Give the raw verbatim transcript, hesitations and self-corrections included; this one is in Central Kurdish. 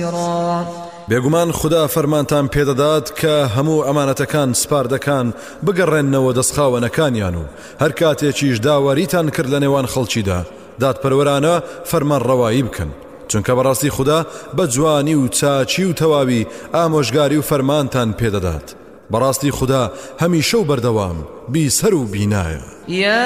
بصيرا. بێگومان خدا فەرمانتان پێدەدات کە هەموو ئەمانەتەکان سپاردەکان بگەڕێنەوە دەستخاوەنەکانیان و هەر کاتێکیش داواریتان کرد لە نێوان خەڵکیدا دادپەروەرانە فەرمان ڕەوایی بکەن، چونکە بەڕاستی خدا بە جوانی و چاچی و تەواوی ئامۆژگاری و فەرمانتان پێدەدات. بەڕاستی خدا هەمیشە و بەردەوام بیسەر و بینایە.